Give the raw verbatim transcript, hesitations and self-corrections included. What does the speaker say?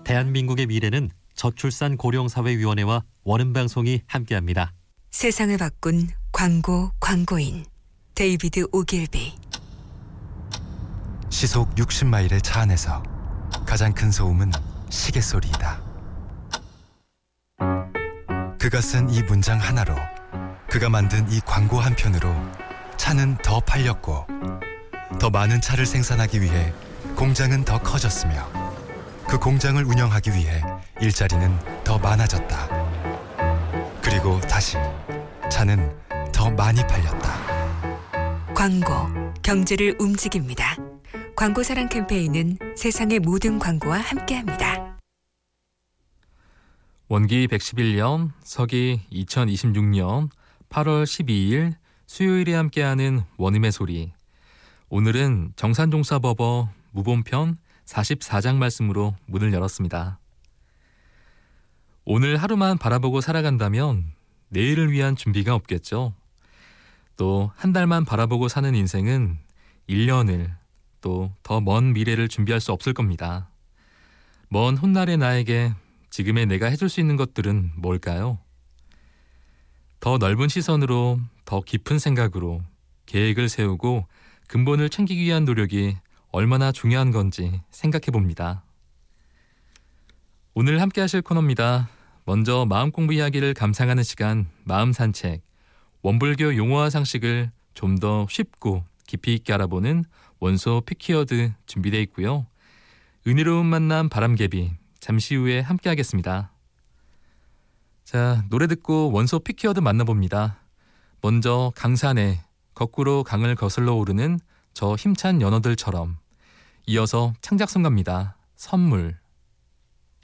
대한민국의 미래는 저출산 고령사회위원회와 원음방송이 함께합니다. 세상을 바꾼 광고 광고인 데이비드 오길비. 시속 육십 마일의 차 안에서 가장 큰 소음은 시계 소리이다. 그가 쓴 이 문장 하나로, 그가 만든 이 광고 한 편으로 차는 더 팔렸고, 더 많은 차를 생산하기 위해 공장은 더 커졌으며, 그 공장을 운영하기 위해 일자리는 더 많아졌다. 그리고 다시 차는 더 많이 팔렸다. 광고, 경제를 움직입니다. 광고사랑 캠페인은 세상의 모든 광고와 함께합니다. 원기 백십일 년, 서기 이천이십육 년 팔월 십이일 수요일에 함께하는 원음의 소리. 오늘은 정산종사법어 무본편 사십사 장 말씀으로 문을 열었습니다. 오늘 하루만 바라보고 살아간다면 내일을 위한 준비가 없겠죠. 또 한 달만 바라보고 사는 인생은 일 년을, 또 더 먼 미래를 준비할 수 없을 겁니다. 먼 훗날의 나에게 지금의 내가 해줄 수 있는 것들은 뭘까요? 더 넓은 시선으로, 더 깊은 생각으로 계획을 세우고 근본을 챙기기 위한 노력이 얼마나 중요한 건지 생각해 봅니다. 오늘 함께 하실 코너입니다. 먼저 마음 공부 이야기를 감상하는 시간, 마음 산책. 원불교 용어와 상식을 좀 더 쉽고 깊이 있게 알아보는 원소 피키워드 준비되어 있고요. 은혜로운 만남 바람개비, 잠시 후에 함께 하겠습니다. 자, 노래 듣고 원소 피키워드 만나봅니다. 먼저 강산에 거꾸로 강을 거슬러 오르는 저 힘찬 연어들처럼, 이어서 창작송가입니다. 선물.